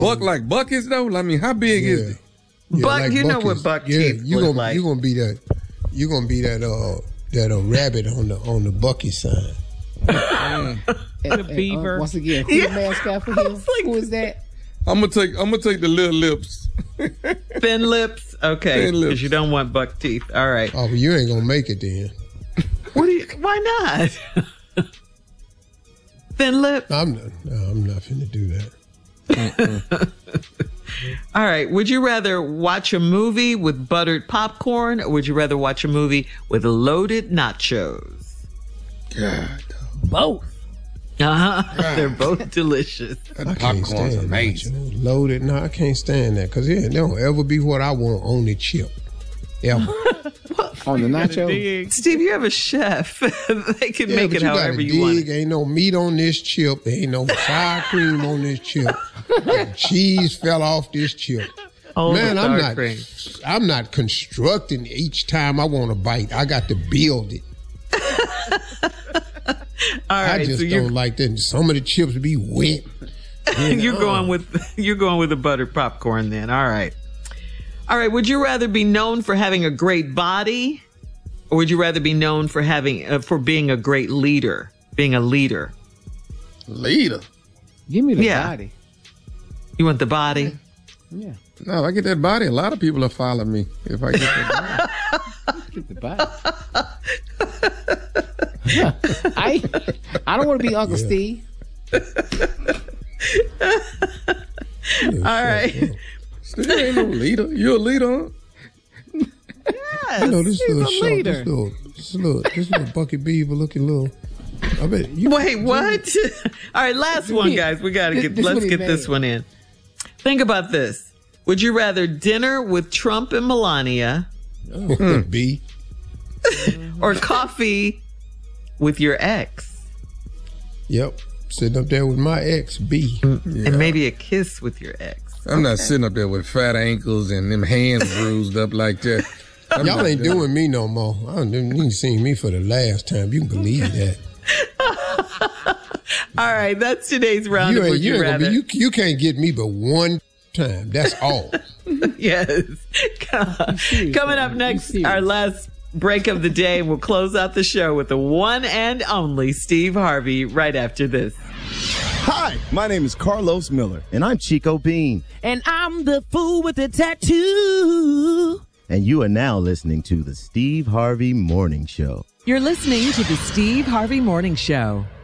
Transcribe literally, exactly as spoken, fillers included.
Buck like buckets though? I mean, how big yeah. is it? Yeah, Buck, like you buckets. know what buck yeah, teeth you look gonna, like. You're gonna be that. You're gonna be that. Uh, that uh, rabbit on the on the bucket sign. And, and, beaver. Uh, once again, who's yeah. the mascot for him? Like, who is that? I'm gonna take. I'm gonna take the little lips. Thin lips. Okay, Thin lips. Because you don't want buck teeth. All right. Oh, but you ain't gonna make it then. What do you? Why not? Thin lips. I'm not. No, I'm not finna do that. All right. Would you rather watch a movie with buttered popcorn, or would you rather watch a movie with loaded nachos? God. Both. Uh-huh. They're both delicious. I can't stand amazing. Loaded. No, I can't stand that because yeah, they don't ever be what I want on the chip. Ever. On the nacho? Steve, you have a chef. They can yeah, make it you however you dig. want it. Ain't no meat on this chip. There ain't no sour cream on this chip. Cheese fell off this chip. Oh, Man, I'm not. Cream. I'm not constructing each time I want a bite. I got to build it. All right, I just so don't like that. Some of the chips be wet. You're uh, going with you're going with the buttered popcorn then. All right. All right. Would you rather be known for having a great body, or would you rather be known for having uh, for being a great leader, being a leader? Leader. Give me the yeah. body. You want the body? Yeah. No, if I get that body, a lot of people will follow me if I get that body. Get the body. I I don't want to be Uncle yeah. Steve. All right. Steve ain't no leader. You a leader, huh? Yes, you know, this he's little a short, leader. this little, this little, this little bucket beaver looking little. I bet you. Wait, what? All right, last one, guys. We gotta get. This let's get made. this one in. Think about this. Would you rather dinner with Trump and Melania, oh, B, or coffee with your ex? Yep, sitting up there with my ex, B, yeah. And maybe a kiss with your ex. I'm not sitting up there with fat ankles and them hands bruised up like that. I'm Y'all ain't doing that. me no more. I don't, you ain't seen me for the last time. You can believe that. All right, that's today's round You of ain't, Would you, You ain't Rather. be, you, you can't get me but one time. That's all. Yes. Coming up next, our last break of the day. We'll close out the show with the one and only Steve Harvey right after this. Hi, my name is Carlos Miller, and I'm Chico Bean. And I'm the fool with the tattoo. And you are now listening to the Steve Harvey Morning Show. You're listening to the Steve Harvey Morning Show.